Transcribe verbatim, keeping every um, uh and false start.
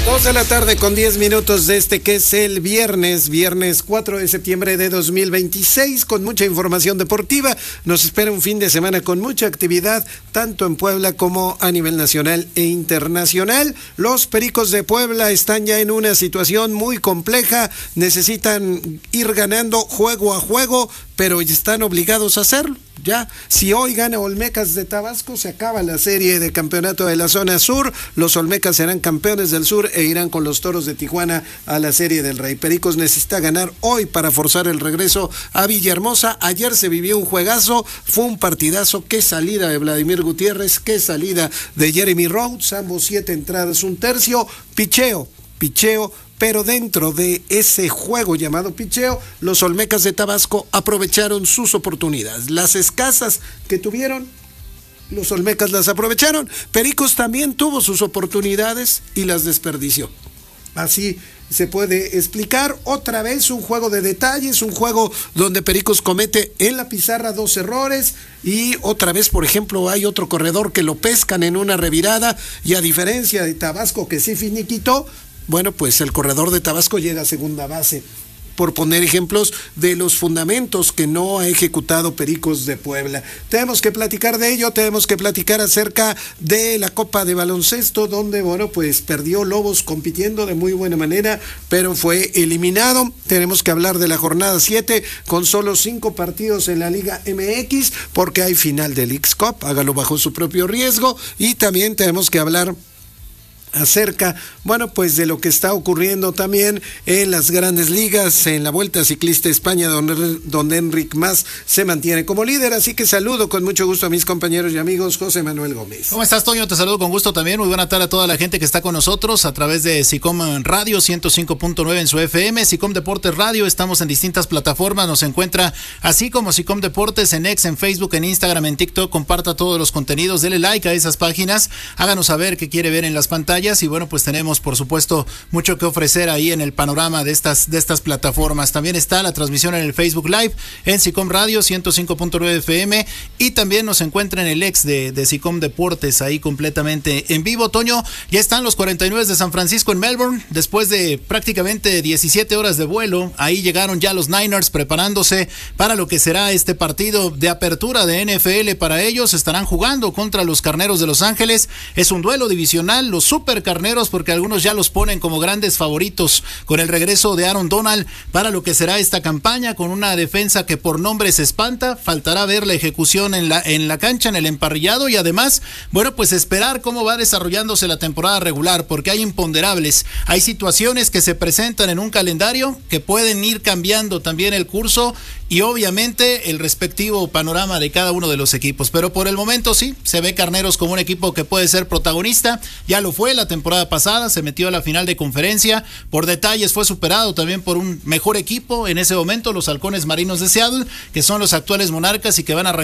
Dos de la tarde con diez minutos de este que es el viernes, viernes cuatro de septiembre de dos mil veintiséis, con mucha información deportiva. Nos espera un fin de semana con mucha actividad, tanto en Puebla como a nivel nacional e internacional. Los Pericos de Puebla están ya en una situación muy compleja, necesitan ir ganando juego a juego, pero están obligados a hacerlo. Ya, si hoy gana Olmecas de Tabasco, se acaba la serie de campeonato de la zona sur. Los Olmecas serán campeones del sur e irán con los Toros de Tijuana a la serie del Rey. Pericos necesita ganar hoy para forzar el regreso a Villahermosa. Ayer se vivió un juegazo, fue un partidazo. Qué salida de Vladimir Gutiérrez, qué salida de Jeremy Rhodes, ambos siete entradas, un tercio, picheo, picheo. Pero dentro de ese juego llamado picheo, los Olmecas de Tabasco aprovecharon sus oportunidades. Las escasas que tuvieron, los Olmecas las aprovecharon. Pericos también tuvo sus oportunidades y las desperdició. Así se puede explicar. Otra vez un juego de detalles, un juego donde Pericos comete en la pizarra dos errores y otra vez, por ejemplo, hay otro corredor que lo pescan en una revirada y a diferencia de Tabasco que sí finiquitó, bueno, pues el corredor de Tabasco llega a segunda base, por poner ejemplos de los fundamentos que no ha ejecutado Pericos de Puebla. Tenemos que platicar de ello, tenemos que platicar acerca de la Copa de Baloncesto, donde, bueno, pues perdió Lobos compitiendo de muy buena manera, pero fue eliminado. Tenemos que hablar de la jornada siete, con solo cinco partidos en la Liga M X, porque hay final del X Cup, hágalo bajo su propio riesgo, y también tenemos que hablar acerca, bueno, pues de lo que está ocurriendo también en las grandes ligas, en la Vuelta Ciclista España, donde, donde Enric Mas se mantiene como líder. Así que saludo con mucho gusto a mis compañeros y amigos. José Manuel Gómez. ¿Cómo estás, Toño? Te saludo con gusto también. Muy buena tarde a toda la gente que está con nosotros a través de SICOM Radio ciento cinco punto nueve en su F M, SICOM Deportes Radio. Estamos en distintas plataformas, nos encuentra así como SICOM Deportes en X, en Facebook, en Instagram, en TikTok. Comparta todos los contenidos, dele like a esas páginas, háganos saber qué quiere ver en las pantallas. Y bueno, pues tenemos por supuesto mucho que ofrecer ahí en el panorama de estas, de estas plataformas. También está la transmisión en el Facebook Live en SICOM Radio ciento cinco punto nueve F M y también nos encuentra en el ex de, de SICOM Deportes ahí completamente en vivo. Toño, ya están los cuarenta y nueve de San Francisco en Melbourne después de prácticamente diecisiete horas de vuelo. Ahí llegaron ya los Niners preparándose para lo que será este partido de apertura de N F L para ellos. Estarán jugando contra los Carneros de Los Ángeles. Es un duelo divisional, los Super Carneros, porque algunos ya los ponen como grandes favoritos con el regreso de Aaron Donald para lo que será esta campaña, con una defensa que por nombre se espanta. Faltará ver la ejecución en la, en la cancha, en el emparrillado, y además, bueno, pues esperar cómo va desarrollándose la temporada regular, porque hay imponderables, hay situaciones que se presentan en un calendario que pueden ir cambiando también el curso y obviamente el respectivo panorama de cada uno de los equipos. Pero por el momento sí, se ve Carneros como un equipo que puede ser protagonista. Ya lo fue la temporada pasada, se metió a la final de conferencia, por detalles fue superado también por un mejor equipo en ese momento, los Halcones Marinos de Seattle, que son los actuales monarcas y que van a arrancar